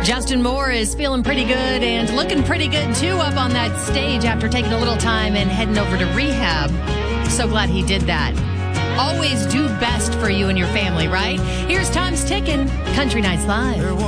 Justin Moore is feeling pretty good and looking pretty good, too, up on that stage after taking a little time and heading over to rehab. So glad he did that. Always do best for you and your family, right? Here's Time's Ticking, Country Nights Live.